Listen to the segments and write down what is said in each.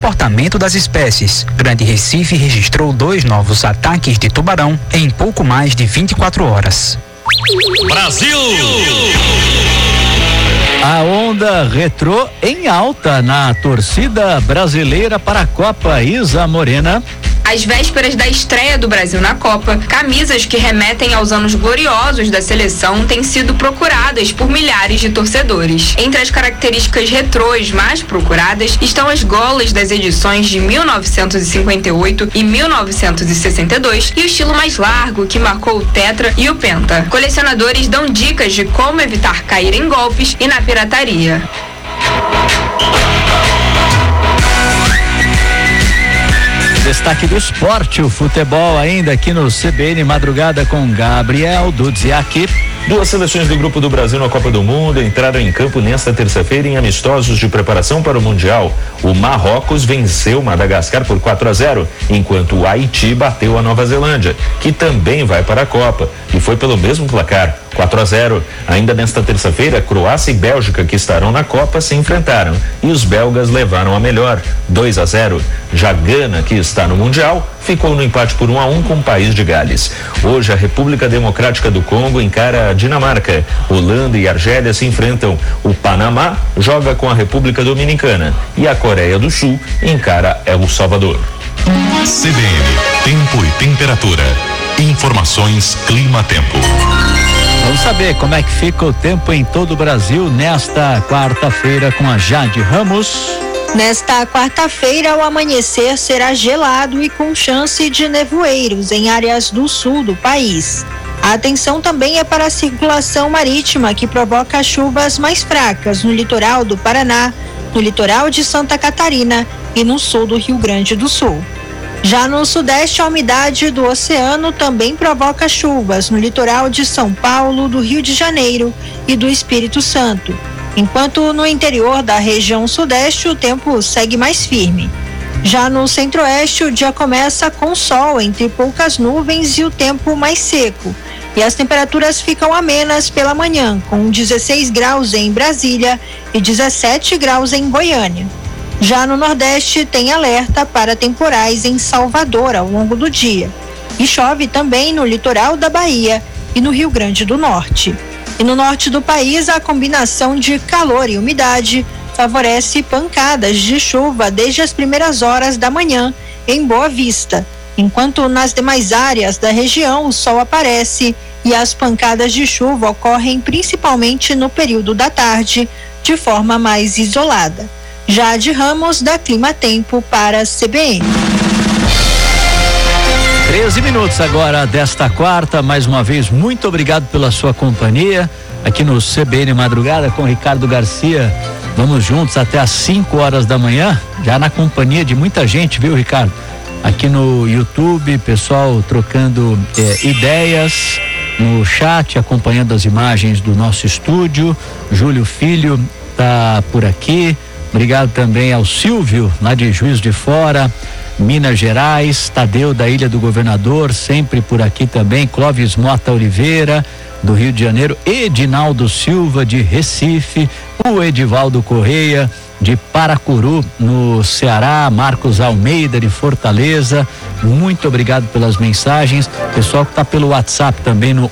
comportamento das espécies. Grande Recife registrou 2 novos ataques de tubarão em pouco mais de 24 horas. Brasil! A onda retrô em alta na torcida brasileira para a Copa. Isa Morena. Às vésperas da estreia do Brasil na Copa, camisas que remetem aos anos gloriosos da seleção têm sido procuradas por milhares de torcedores. Entre as características retrôs mais procuradas estão as golas das edições de 1958 e 1962 e o estilo mais largo que marcou o tetra e o penta. Colecionadores dão dicas de como evitar cair em golpes e na pirataria. Destaque do esporte, o futebol ainda aqui no CBN Madrugada com Gabriel Dudziak. 2 seleções do Grupo do Brasil na Copa do Mundo entraram em campo nesta terça-feira em amistosos de preparação para o Mundial. O Marrocos venceu Madagascar por 4-0, enquanto o Haiti bateu a Nova Zelândia, que também vai para a Copa, e foi pelo mesmo placar, 4-0. Ainda nesta terça-feira, Croácia e Bélgica, que estarão na Copa, se enfrentaram, e os belgas levaram a melhor, 2-0. Já Gana, que está no Mundial, ficou no empate por 1-1 com o país de Gales. Hoje, a República Democrática do Congo encara a Dinamarca. Holanda e Argélia se enfrentam. O Panamá joga com a República Dominicana e a Coreia do Sul encara El Salvador. CBN, tempo e temperatura. Informações Clima-Tempo. Vamos saber como é que fica o tempo em todo o Brasil nesta quarta-feira com a Jade Ramos. Nesta quarta-feira, o amanhecer será gelado e com chance de nevoeiros em áreas do sul do país. A atenção também é para a circulação marítima, que provoca chuvas mais fracas no litoral do Paraná, no litoral de Santa Catarina e no sul do Rio Grande do Sul. Já no sudeste, a umidade do oceano também provoca chuvas no litoral de São Paulo, do Rio de Janeiro e do Espírito Santo. Enquanto no interior da região sudeste o tempo segue mais firme. Já no centro-oeste o dia começa com sol entre poucas nuvens e o tempo mais seco. E as temperaturas ficam amenas pela manhã, com 16 graus em Brasília e 17 graus em Goiânia. Já no nordeste tem alerta para temporais em Salvador ao longo do dia. E chove também no litoral da Bahia e no Rio Grande do Norte. E no norte do país, a combinação de calor e umidade favorece pancadas de chuva desde as primeiras horas da manhã em Boa Vista, enquanto nas demais áreas da região o sol aparece e as pancadas de chuva ocorrem principalmente no período da tarde, de forma mais isolada. Jade Ramos, da Clima Tempo, para a CBN. 13 minutos agora desta quarta, mais uma vez, muito obrigado pela sua companhia aqui no CBN Madrugada com Ricardo Garcia. Vamos juntos até às 5 horas da manhã, já na companhia de muita gente, viu, Ricardo? Aqui no YouTube, pessoal trocando ideias no chat, acompanhando as imagens do nosso estúdio. Júlio Filho tá por aqui. Obrigado também ao Silvio, lá de Juiz de Fora, Minas Gerais, Tadeu da Ilha do Governador, sempre por aqui também, Clóvis Mota Oliveira, do Rio de Janeiro, Edinaldo Silva, de Recife, o Edivaldo Correia, de Paracuru, no Ceará, Marcos Almeida, de Fortaleza, muito obrigado pelas mensagens, pessoal que está pelo WhatsApp também no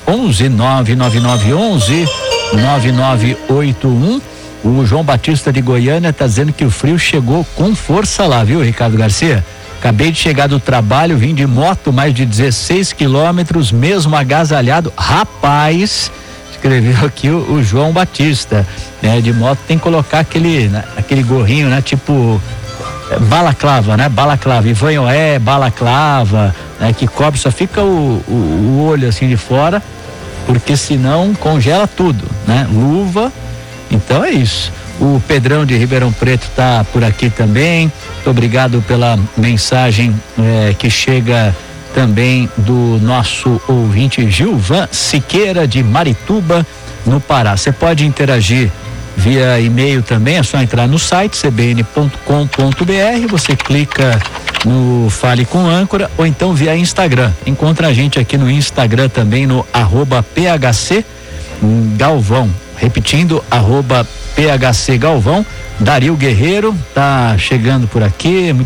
11-99911-9981, o João Batista de Goiânia está dizendo que o frio chegou com força lá, viu, Ricardo Garcia? Acabei de chegar do trabalho, vim de moto mais de 16 quilômetros, mesmo agasalhado. Rapaz, escreveu aqui o João Batista, né? De moto tem que colocar aquele gorrinho, né? Tipo balaclava, né? Balaclava, Ivanhoé, balaclava, né? Que cobre, só fica o olho assim de fora, porque senão congela tudo, né? Luva, então é isso. O Pedrão de Ribeirão Preto tá por aqui também. Muito obrigado pela mensagem que chega também do nosso ouvinte Gilvan Siqueira de Marituba, no Pará. Você pode interagir via e-mail também, é só entrar no site cbn.com.br, você clica no Fale com Âncora ou então via Instagram. Encontra a gente aqui no Instagram também no @PHC Galvão. Repetindo, @PHC Galvão. Dario Guerreiro tá chegando por aqui, muito